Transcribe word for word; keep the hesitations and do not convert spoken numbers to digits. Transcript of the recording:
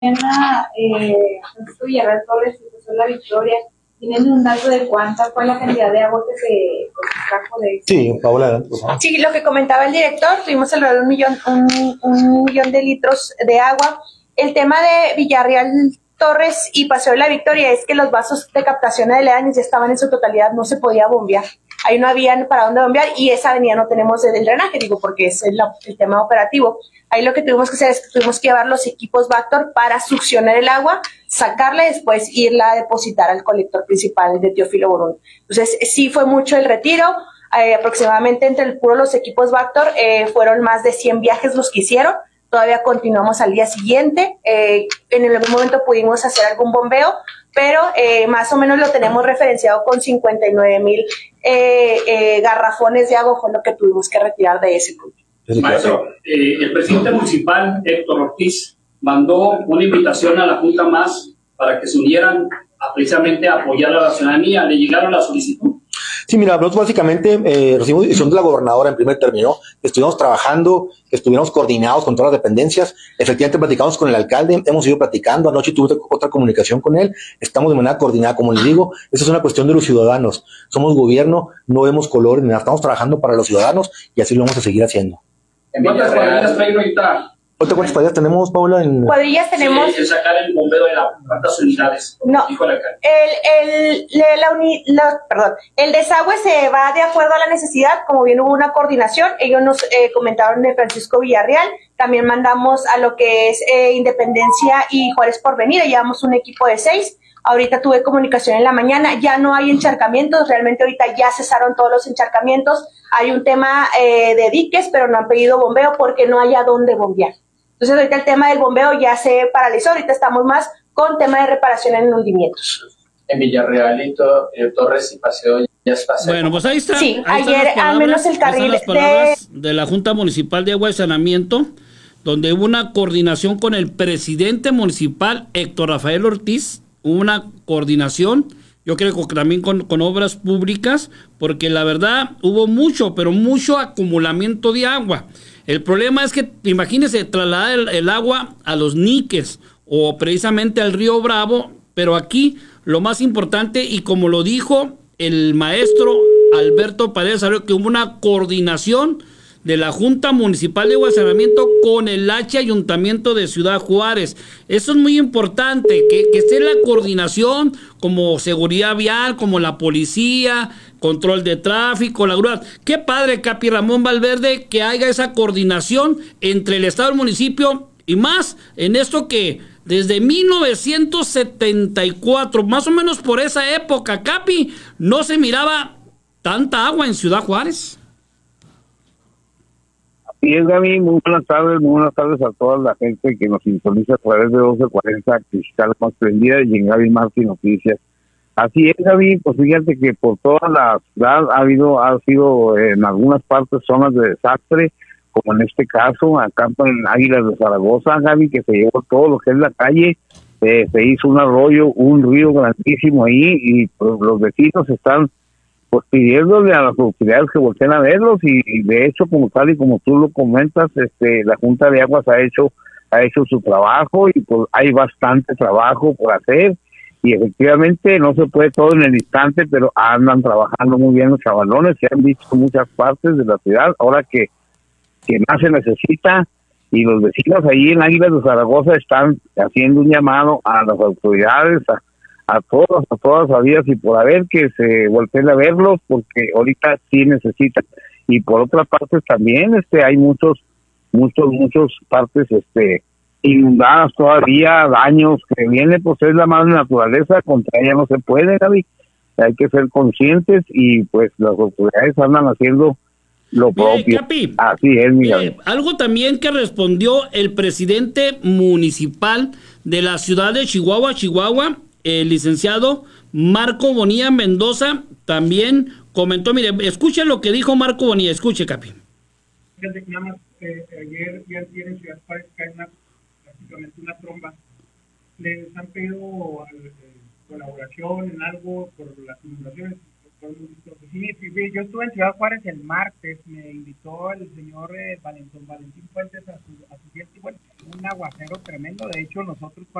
eh, Francisco Villarreal Torres y José La Victoria, ¿tienen un dato de cuánta fue la cantidad de agua que se extrajo de eso? Sí, Paola. Sí, lo que comentaba el director, tuvimos alrededor de un millón, un, un millón de litros de agua. El tema de Villarreal Torres y Paseo de la Victoria es que los vasos de captación de aledaños ya estaban en su totalidad, no se podía bombear. Ahí no había para dónde bombear y esa avenida no tenemos el drenaje, digo, porque es el, el tema operativo. Ahí lo que tuvimos que hacer es que tuvimos que llevar los equipos Vactor para succionar el agua, sacarla y después irla a depositar al colector principal de Teófilo Borún. Entonces, sí fue mucho el retiro. Eh, aproximadamente entre el puro los equipos Vactor eh, fueron más de cien viajes los que hicieron. Todavía continuamos al día siguiente. Eh, en algún momento pudimos hacer algún bombeo, pero eh, más o menos lo tenemos referenciado con cincuenta y nueve mil eh, eh, garrafones de agua, fue lo que tuvimos que retirar de ese punto. Maestro, eh, el presidente municipal, Héctor Ortiz, mandó una invitación a la Junta Más para que se unieran a, precisamente a apoyar a la ciudadanía. ¿Le llegaron la solicitud? Sí, mira, nosotros básicamente eh, recibimos decisión de la gobernadora en primer término, que estuvimos trabajando, que estuviéramos coordinados con todas las dependencias. Efectivamente platicamos con el alcalde, hemos ido platicando, anoche tuve otra comunicación con él, estamos de manera coordinada, como les digo, esa es una cuestión de los ciudadanos. Somos gobierno, no vemos color, estamos trabajando para los ciudadanos y así lo vamos a seguir haciendo. ¿Cuántas cuadrillas traen ahorita? ¿Cuántas cuadrillas tenemos, Paula? En... Cuadrillas tenemos... Sí, sacar el bombeo de la... ¿Cuántas unidades? No, dijo el alcalde. El, el, la uni, la, perdón, el desagüe se va de acuerdo a la necesidad, como bien hubo una coordinación, ellos nos eh, comentaron de Francisco Villarreal, también mandamos a lo que es eh, Independencia y Juárez Porvenir, llevamos un equipo de seis. Ahorita tuve comunicación en la mañana, ya no hay encharcamientos, realmente ahorita ya cesaron todos los encharcamientos, hay un tema eh, de diques, pero no han pedido bombeo porque no hay a dónde bombear. Entonces ahorita el tema del bombeo ya se paralizó, ahorita estamos más con tema de reparación en hundimientos. En Villarreal y to, eh, Torres y Paseo ya está. Bueno, pues ahí está. Sí, ahí ayer palabras, al menos el carril las palabras de... de la Junta Municipal de Agua y Saneamiento, donde hubo una coordinación con el presidente municipal Héctor Rafael Ortiz, una coordinación, yo creo que también con, con obras públicas, porque la verdad hubo mucho, pero mucho acumulamiento de agua. El problema es que, imagínense, trasladar el, el agua a los Niques o precisamente al río Bravo, pero aquí lo más importante, y como lo dijo el maestro Alberto Paredes, que hubo una coordinación de la Junta Municipal de Agua y Saneamiento con el H Ayuntamiento de Ciudad Juárez. Eso es muy importante, que, que esté la coordinación como seguridad vial, como la policía, control de tráfico, la grúa. Qué padre, Capi Ramón Valverde, que haya esa coordinación entre el Estado y el municipio, y más en esto que desde mil novecientos setenta y cuatro, más o menos por esa época, Capi, no se miraba tanta agua en Ciudad Juárez. Y es, Gaby, muy buenas tardes, muy buenas tardes a toda la gente que nos sintoniza a través de doce cuarenta, Cristal Más Prendida, y en Gaby Martín Noticias. Así es, Gaby, pues fíjate que por toda la ciudad ha habido, ha sido en algunas partes zonas de desastre, como en este caso, acá en Águilas de Zaragoza, Gaby, que se llevó todo lo que es la calle, eh, se hizo un arroyo, un río grandísimo ahí, y pues, los vecinos están pues pidiéndole a las autoridades que volteen a verlos, y, y de hecho, como tal y como tú lo comentas, este la Junta de Aguas ha hecho ha hecho su trabajo, y pues hay bastante trabajo por hacer, y efectivamente no se puede todo en el instante, pero andan trabajando muy bien los chavalones, se han visto en muchas partes de la ciudad, ahora que, que más se necesita, y los vecinos ahí en Águilas de Zaragoza están haciendo un llamado a las autoridades, a a todos, a todas las vías y por haber que se volteen a verlos, porque ahorita sí necesitan. Y por otra parte también este hay muchos, muchos, muchos partes este inundadas todavía, daños que vienen, pues es la madre naturaleza, contra ella no se puede, Gaby. Hay que ser conscientes, y pues las autoridades andan haciendo lo propio. Bien, Capi, así es, mi Gaby. Algo también que respondió el presidente municipal de la ciudad de Chihuahua, Chihuahua, el licenciado Marco Bonilla Mendoza, también comentó, mire, escuche lo que dijo Marco Bonilla, escuche, Capi. Fíjate que nada más, eh, ayer y ayer en Ciudad Juárez cae una, prácticamente una tromba. Les han pedido eh, colaboración en algo por las inundaciones. Sí, sí, sí, yo estuve en Ciudad Juárez el martes, me invitó el señor eh, Valentín, Valentín Fuentes a su, a su fiesta y bueno, un aguacero tremendo, de hecho nosotros